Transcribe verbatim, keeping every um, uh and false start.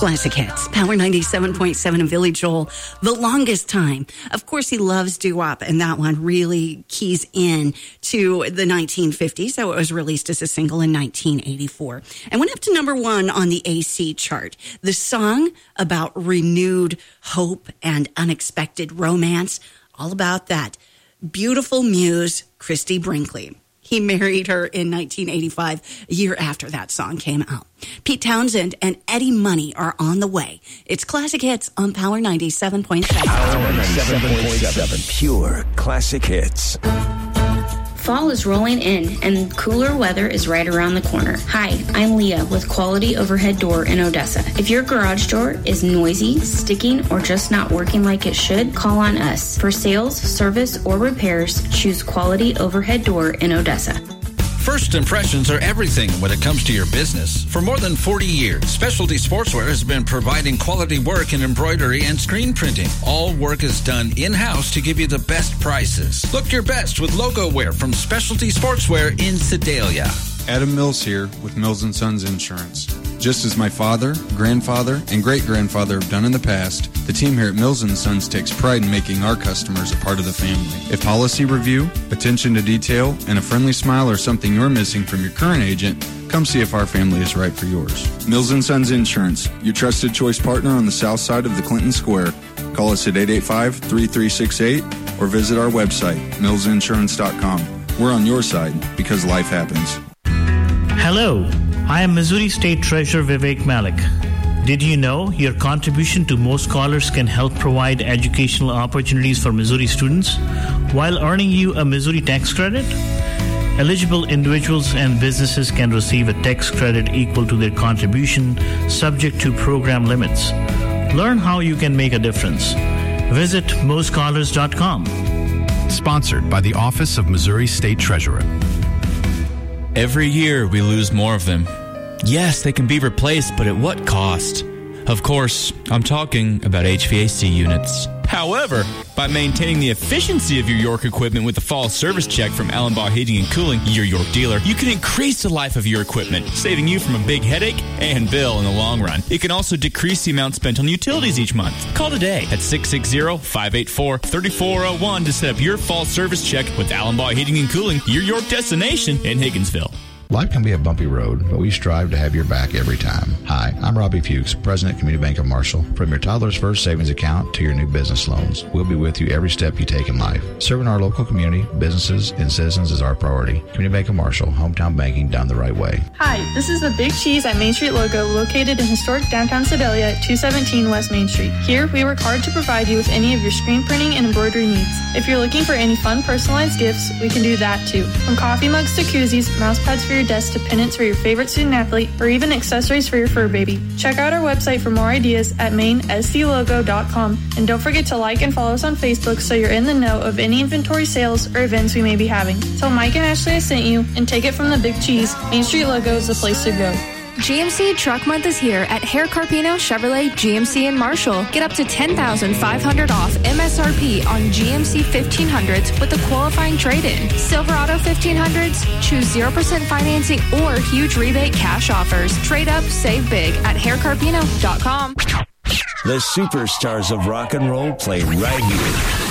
Classic Hits, Power ninety-seven point seven in Billy Joel, The Longest Time. Of course, he loves doo-wop, and that one really keys in to the nineteen fifties, so it was released as a single in nineteen eighty-four. And went up to number one on the A C chart. The song about renewed hope and unexpected romance, all about that beautiful muse, Christy Brinkley. He married her in nineteen eighty-five, a year after that song came out. Pete Townsend and Eddie Money are on the way. It's Classic Hits on Power ninety-seven point seven. Power ninety-seven point seven, pure classic hits. Fall is rolling in, and cooler weather is right around the corner. Hi, I'm Leah with Quality Overhead Door in Odessa. If your garage door is noisy, sticking, or just not working like it should, call on us. For sales, service, or repairs, choose Quality Overhead Door in Odessa. First impressions are everything when it comes to your business. For more than forty years, Specialty Sportswear has been providing quality work in embroidery and screen printing. All work is done in-house to give you the best prices. Look your best with logo wear from Specialty Sportswear in Sedalia. Adam Mills here with Mills and Sons Insurance. Just as my father, grandfather, and great-grandfather have done in the past, the team here at Mills and Sons takes pride in making our customers a part of the family. If policy review, attention to detail, and a friendly smile are something you're missing from your current agent, come see if our family is right for yours. Mills and Sons Insurance, your trusted choice partner on the south side of the Clinton Square. Call us at eight eight five, three three six eight or visit our website, mills insurance dot com. We're on your side because life happens. Hello, I am Missouri State Treasurer Vivek Malik. Did you know your contribution to Mo Scholars can help provide educational opportunities for Missouri students while earning you a Missouri tax credit? Eligible individuals and businesses can receive a tax credit equal to their contribution, subject to program limits. Learn how you can make a difference. Visit mo scholars dot com. Sponsored by the Office of Missouri State Treasurer. Every year we lose more of them. Yes, they can be replaced, but at what cost? Of course, I'm talking about H V A C units. However, by maintaining the efficiency of your York equipment with the fall service check from Allenbaugh Heating and Cooling, your York dealer, you can increase the life of your equipment, saving you from a big headache and bill in the long run. It can also decrease the amount spent on utilities each month. Call today at six six zero, five eight four, three four zero one to set up your fall service check with Allenbaugh Heating and Cooling, your York destination in Higginsville. Life can be a bumpy road, but we strive to have your back every time. Hi, I'm Robbie Fuchs, President, Community Bank of Marshall. From your toddler's first savings account to your new business loans, we'll be with you every step you take in life. Serving our local community, businesses, and citizens is our priority. Community Bank of Marshall, hometown banking done the right way. Hi, this is the Big Cheese at Main Street Logo, located in historic downtown Sedalia at two seventeen West Main Street. Here, we work hard to provide you with any of your screen printing and embroidery needs. If you're looking for any fun personalized gifts, we can do that too. From coffee mugs to koozies, mouse pads for your desk to pennants for your favorite student athlete, or even accessories for your fur baby. Check out our website for more ideas at main s c logo dot com. And don't forget to like and follow us on Facebook so you're in the know of any inventory sales or events we may be having. Tell Mike and Ashley I sent you and take it from the Big Cheese. Main Street Logo is the place to go. G M C Truck Month is here at Hair Carpino Chevrolet G M C in Marshall. Get up to ten thousand five hundred dollars off M S R P on G M C fifteen hundreds with a qualifying trade-in. Silverado fifteen hundreds, choose zero percent financing or huge rebate cash offers. Trade up, save big at hair carpino dot com. The superstars of rock and roll play right here.